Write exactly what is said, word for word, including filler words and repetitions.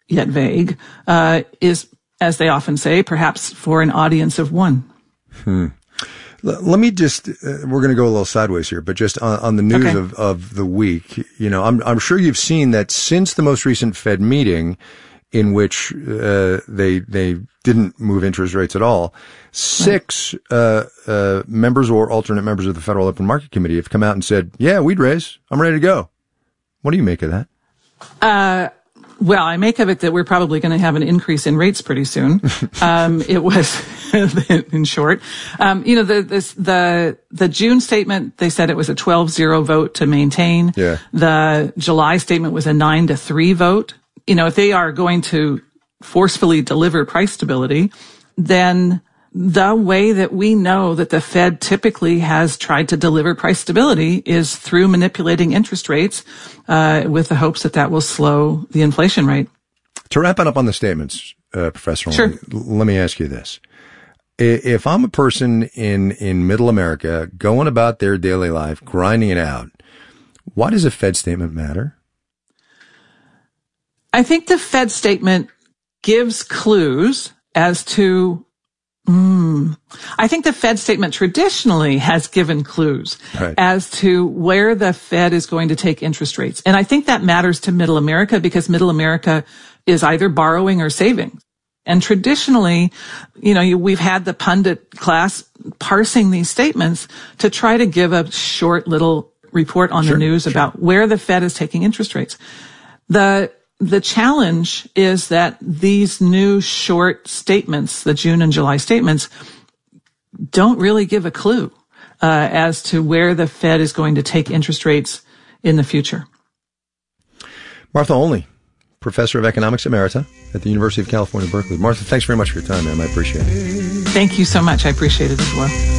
yet vague, uh, is, as they often say, perhaps for an audience of one. Hmm. L- let me just, uh, we're going to go a little sideways here, but just on, on the news okay. of, of the week, you know, I'm, I'm sure you've seen that since the most recent Fed meeting, in which uh, they they didn't move interest rates at all, six uh, uh, members or alternate members of the Federal Open Market Committee have come out and said, yeah, we'd raise. I'm ready to go. What do you make of that? Uh, well, I make of it that we're probably going to have an increase in rates pretty soon. um, it was, in short, um, you know, the, this, the, the June statement, they said it was a twelve zero vote to maintain. Yeah. The July statement was a nine to three vote. You know, if they are going to forcefully deliver price stability, then the way that we know that the Fed typically has tried to deliver price stability is through manipulating interest rates, uh, with the hopes that that will slow the inflation rate. To wrap it up on the statements, uh, Professor, sure. Long, let me ask you this. If I'm a person in, in middle America going about their daily life, grinding it out, why does a Fed statement matter? I think the Fed statement gives clues as to, mm, I think the Fed statement traditionally has given clues right. as to where the Fed is going to take interest rates. And I think that matters to middle America because middle America is either borrowing or saving. And traditionally, you know, you, we've had the pundit class parsing these statements to try to give a short little report on sure, the news sure. about where the Fed is taking interest rates. The The challenge is that these new short statements, the June and July statements, don't really give a clue uh, as to where the Fed is going to take interest rates in the future. Martha Olney, Professor of Economics Emerita at the University of California, Berkeley. Martha, thanks very much for your time, ma'am. I appreciate it. Thank you so much. I appreciate it as well.